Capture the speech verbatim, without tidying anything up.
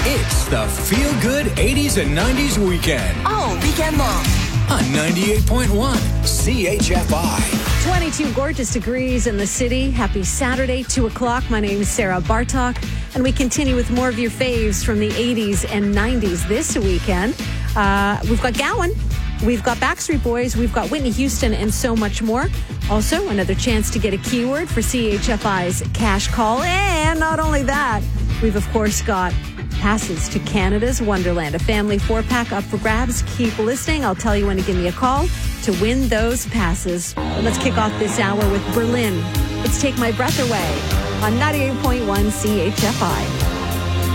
It's the Feel Good eighties and nineties Weekend. Oh, weekend long. On ninety-eight point one C H F I. twenty-two gorgeous degrees in the city. Happy Saturday, two o'clock. My name is Sarah Bartok, and we continue with more of your faves from the eighties and nineties this weekend. Uh, we've got Gowan. We've got Backstreet Boys. We've got Whitney Houston and so much more. Also, another chance to get a keyword for C H F I's Cash Call. And not only that, we've, of course, got passes to Canada's Wonderland. A family four-pack up for grabs. Keep listening. I'll tell you when to give me a call to win those passes. But let's kick off this hour with Berlin. Let's Take My Breath Away on ninety-eight point one C H F I.